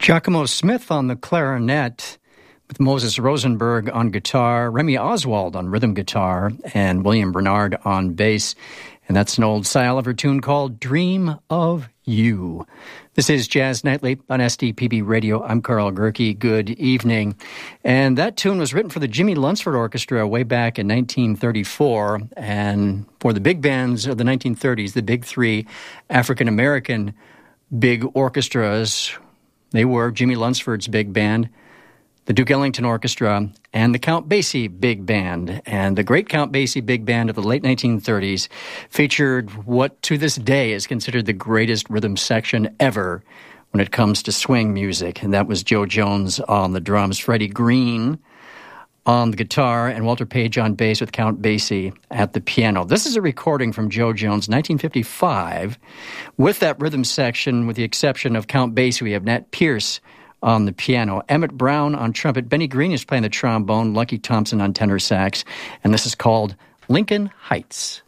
Giacomo Smith on the clarinet, with Moses Rosenberg on guitar, Remy Oswald on rhythm guitar, and William Bernard on bass. And that's an old Cy Oliver tune called Dream of You. This is Jazz Nightly on SDPB Radio. I'm Carl Gerke. Good evening. And that tune was written for the Jimmy Lunsford Orchestra way back in 1934. And for the big bands of the 1930s, the big three African-American big orchestras, they were Jimmy Lunsford's big band, the Duke Ellington Orchestra, and the Count Basie Big Band. And the great Count Basie Big Band of the late 1930s featured what to this day is considered the greatest rhythm section ever when it comes to swing music. And that was Joe Jones on the drums, Freddie Green on the guitar, and Walter Page on bass with Count Basie at the piano. This is a recording from Joe Jones, 1955. With that rhythm section, with the exception of Count Basie, we have Nat Pierce on the piano, Emmett Brown on trumpet, Benny Green is playing the trombone, Lucky Thompson on tenor sax, and this is called Lincoln Heights.